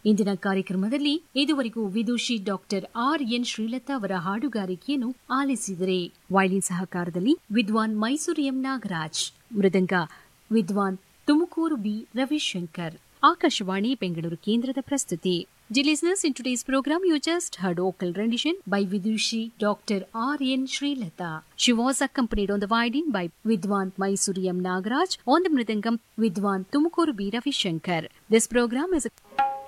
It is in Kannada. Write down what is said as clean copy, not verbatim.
ಇಂದಿನ ಕಾರ್ಯಕ್ರಮದಲ್ಲಿ ಇದುವರೆಗೂ ವಿದುಷಿ ಡಾಕ್ಟರ್ ಆರ್.ಎನ್. ಶ್ರೀಲತಾ ಅವರ ಹಾಡುಗಾರಿಕೆಯನ್ನು ಆಲಿಸಿದರೆ. ವಯಲಿನ್ ಸಹಕಾರದಲ್ಲಿ ವಿದ್ವಾನ್ ಮೈಸೂರು ಎಂ. ನಾಗರಾಜ್, ಮೃದಂಗ ವಿದ್ವಾನ್ ತುಮಕೂರು ಬಿ. ರವಿಶಂಕರ್. ಆಕಾಶವಾಣಿ ಬೆಂಗಳೂರು ಕೇಂದ್ರದ ಪ್ರಸ್ತುತಿ. Dear listeners, in today's program, you just heard vocal rendition by Vidushi Dr. R.N. Srilata. She was accompanied on the violin by Vidwan Mysuru M. Nagaraj, on the mridangam Vidwan Tumkuru B. Ravi Shankar. This program is a